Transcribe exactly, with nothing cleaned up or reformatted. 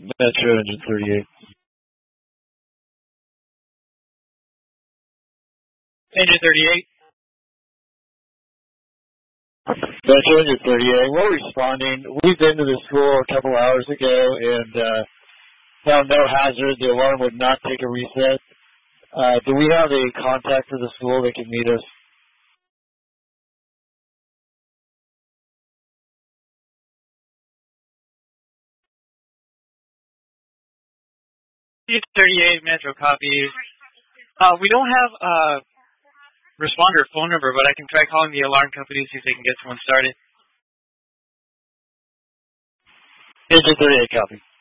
Metro Engine thirty-eight. Engine thirty-eight. Metro Engine thirty-eight. We're responding. We've been to the school a couple hours ago and uh, found no hazard. The alarm would not take a reset. Uh, do we have a contact for the school that can meet us? thirty-eight Metro copies. Uh, we don't have a responder phone number, but I can try calling the alarm company, see if they can get someone started. Engine thirty-eight copy.